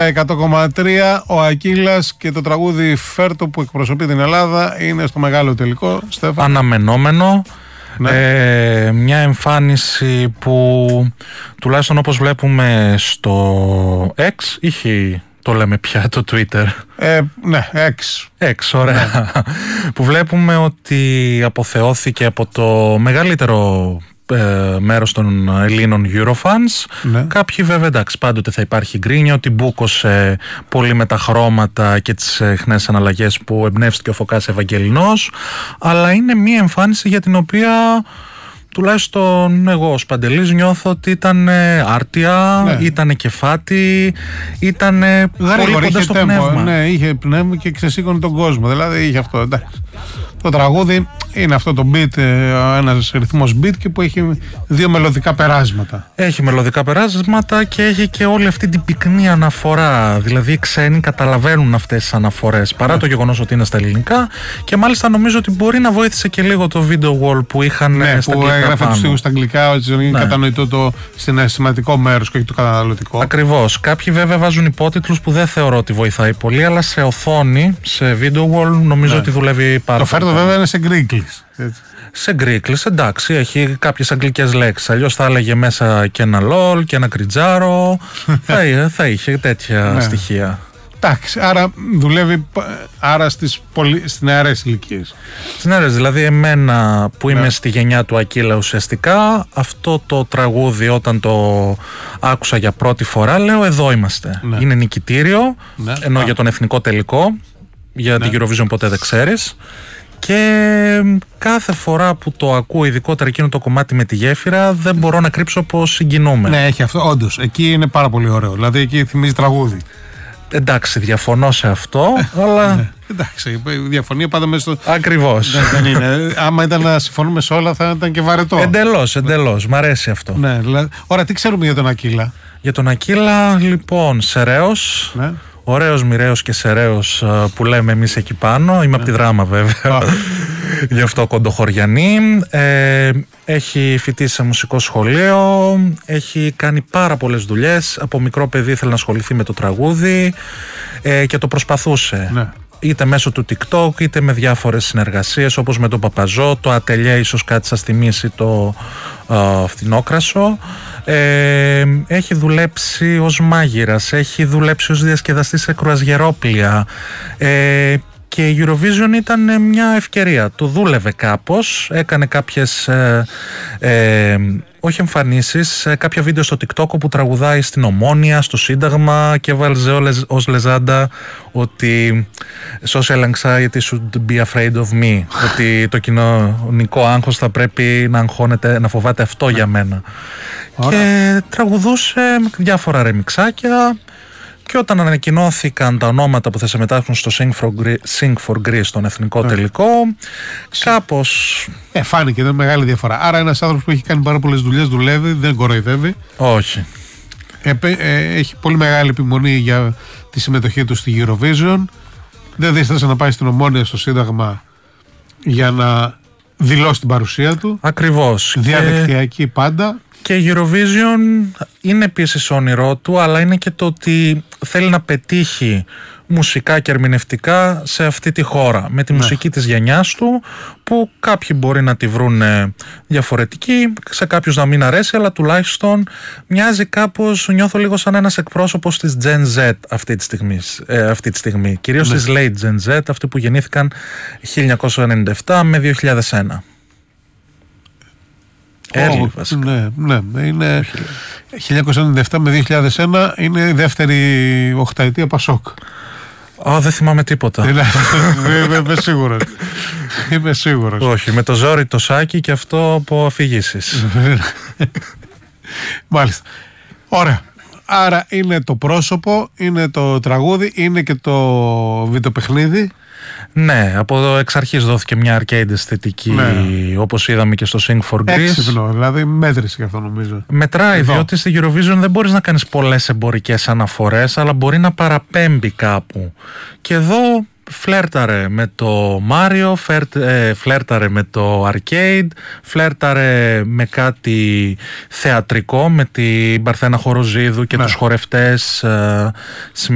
100,3. Ο Ακύλας και το τραγούδι Φέρτο που εκπροσωπεί την Ελλάδα είναι στο μεγάλο τελικό. Στέφαν. Αναμενόμενο. Ναι. Μια εμφάνιση που τουλάχιστον όπως βλέπουμε στο X είχε, το λέμε πια το Twitter. Ναι, X, ωραία. Ναι. Που βλέπουμε ότι αποθεώθηκε από το μεγαλύτερο μέρος των Ελλήνων Eurofans. Ναι. Κάποιοι βέβαια, εντάξει, πάντοτε θα υπάρχει γκρίνια ότι μπούκωσε πολύ με τα χρώματα και τις χνές αναλλαγές που εμπνεύστηκε ο Φωκάς Ευαγγελινός, αλλά είναι μια εμφάνιση για την οποία τουλάχιστον εγώ ως Παντελής νιώθω ότι ήταν άρτια, ναι. Ήταν κεφάτη, ήταν πολύ κοντά στο πνεύμα. Ναι, είχε πνεύμα και ξεσήκωνε τον κόσμο, δηλαδή είχε αυτό, εντάξει. Το τραγούδι είναι αυτό το beat, ένας ρυθμός beat και που έχει δύο μελωδικά περάσματα. Έχει μελωδικά περάσματα και έχει και όλη αυτή την πυκνή αναφορά. Δηλαδή οι ξένοι καταλαβαίνουν αυτές τις αναφορές παρά το γεγονός ότι είναι στα ελληνικά, και μάλιστα νομίζω ότι μπορεί να βοήθησε και λίγο το video wall που είχαν στα που αγγλικά. Έγραφε τους στίχους στα αγγλικά, ότι είναι κατανοητό το συναισθηματικό μέρος και όχι το καταναλωτικό. Ακριβώς. Κάποιοι βέβαια βάζουν υπότιτλους που δεν θεωρώ ότι βοηθάει πολύ, αλλά σε οθόνη, σε video wall νομίζω ότι δουλεύει πάρα πολύ. Το βέβαια είναι σε γκρίκλις. Σε γκρίκλις, εντάξει, έχει κάποιες αγγλικές λέξεις. Αλλιώς θα έλεγε μέσα και ένα lol και ένα κριτζάρο. θα είχε τέτοια στοιχεία. Εντάξει, άρα δουλεύει στις νεαρές ηλικίες. Στις νεαρές, δηλαδή εμένα που είμαι στη γενιά του Ακύλα ουσιαστικά, αυτό το τραγούδι όταν το άκουσα για πρώτη φορά λέω εδώ είμαστε. Είναι νικητήριο, ενώ για τον εθνικό τελικό, για την Eurovision ποτέ δεν ξέρεις. Και κάθε φορά που το ακούω, ειδικότερα εκείνο το κομμάτι με τη γέφυρα, δεν μπορώ να κρύψω πως συγκινούμε. Ναι, έχει αυτό, όντως. Εκεί είναι πάρα πολύ ωραίο. Δηλαδή εκεί θυμίζει τραγούδι. Εντάξει, διαφωνώ σε αυτό, αλλά. Ναι, εντάξει, η διαφωνία πάντα μέσα στο. Ακριβώς. Δεν είναι. Άμα ήταν να συμφωνούμε σε όλα, θα ήταν και βαρετό. Εντελώς. Μ' αρέσει αυτό. Ναι, δηλαδή. Ωραία, τι ξέρουμε για τον Ακύλα? Για τον Ακύλα, λοιπόν, Σεραίος. Ναι. Ωραίος, μοιραίος και σεραίος που λέμε εμείς εκεί πάνω. Είμαι από τη Δράμα βέβαια. Γι' αυτό κοντοχωριανή. Έχει φοιτήσει σε μουσικό σχολείο. Έχει κάνει πάρα πολλές δουλειές. Από μικρό παιδί ήθελε να ασχοληθεί με το τραγούδι και το προσπαθούσε. Ναι. Είτε μέσω του TikTok είτε με διάφορες συνεργασίες όπως με τον Παπαζό, το Ατελιέ, ίσως κάτι σας θυμίσει, το Φθινόκρασο. Έχει δουλέψει ως μάγειρας, έχει δουλέψει ως διασκεδαστής σε κρουαζιερόπλια, και η Eurovision ήταν μια ευκαιρία. Το δούλευε κάπως, έκανε κάποιες όχι εμφανίσεις, κάποια βίντεο στο TikTok όπου τραγουδάει στην Ομόνια, στο Σύνταγμα, και έβαλε ως λεζάντα ότι social anxiety should be afraid of me, ότι το κοινωνικό άγχος θα πρέπει να αγχώνεται, να φοβάται αυτό για μένα. Και τραγουδούσε διάφορα ρεμιξάκια. Και όταν ανακοινώθηκαν τα ονόματα που θα συμμετάσχουν στο Sing for Greece, στον εθνικό τελικό, κάπως. Φάνηκε, είναι μεγάλη διαφορά. Άρα ένας άνθρωπος που έχει κάνει πάρα πολλές δουλειές, δουλεύει, δεν κοροϊδεύει. Όχι. Έχει πολύ μεγάλη επιμονή για τη συμμετοχή του στη Eurovision. Δεν δίστασε να πάει στην Ομόνια, στο Σύνταγμα, για να δηλώσει την παρουσία του. Ακριβώς. Διαδικτυακή πάντα. Και η Eurovision είναι επίσης όνειρό του, αλλά είναι και το ότι θέλει να πετύχει μουσικά και ερμηνευτικά σε αυτή τη χώρα, με τη μουσική της γενιάς του, που κάποιοι μπορεί να τη βρουν διαφορετική, σε κάποιους να μην αρέσει, αλλά τουλάχιστον μοιάζει κάπως, νιώθω λίγο σαν ένας εκπρόσωπος της Gen Z αυτή τη στιγμή, κυρίως της late Gen Z, αυτοί που γεννήθηκαν 1997 με 2001. Ναι, είναι 1997 με 2001, είναι η δεύτερη οχταετία Πασόκ. Δεν θυμάμαι τίποτα. Είμαι σίγουρος. Όχι, με το ζόρι το σάκι και αυτό από αφηγήσεις. Μάλιστα. Ωραία. Άρα είναι το πρόσωπο, είναι το τραγούδι, είναι και το βιντεοπαιχνίδι. Ναι, από εξ αρχής δόθηκε μια arcade αισθητική, όπως είδαμε και στο Sing for Greece. Έξυπνο, δηλαδή μέτρησε και αυτό νομίζω. Μετράει, διότι στη Eurovision δεν μπορείς να κάνεις πολλές εμπορικές αναφορές, αλλά μπορεί να παραπέμπει κάπου. Και εδώ φλέρταρε με το Mario, φλέρταρε με το arcade, φλέρταρε με κάτι θεατρικό, με την Παρθένα Χοροζίδου και τους χορευτές